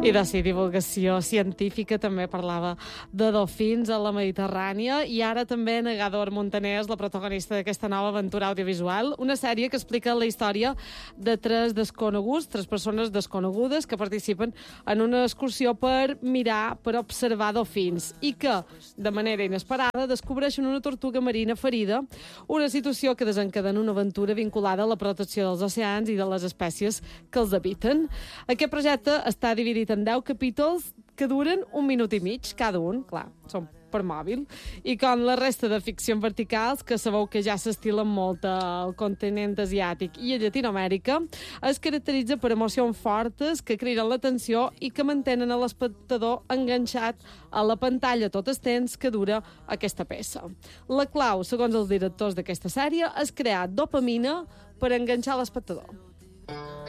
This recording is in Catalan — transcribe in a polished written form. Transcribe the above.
I de sí, divulgació científica, també parlava de dofins a la Mediterrània, i ara també Negador Montaner és la protagonista d'aquesta nova aventura audiovisual, una sèrie que explica la història de tres persones desconegudes que participen en una excursió per mirar, per observar dofins, i que, de manera inesperada, descobreixen una tortuga marina ferida, una situació que desencadena una aventura vinculada a la protecció dels oceans i de les espècies que els habiten. Aquest projecte està dividit en 10 capítols que duren 1 minut i mig cada un, clar, són per mòbil, i com la resta de ficcions verticals, que sabeu que ja s'estilen molt al continent asiàtic i a Llatinoamèrica, es caracteritza per emocions fortes que criden l'atenció i que mantenen a l'espectador enganxat a la pantalla tot el temps que dura aquesta peça. La clau, segons els directors d'aquesta sèrie, és crear dopamina per enganxar l'espectador.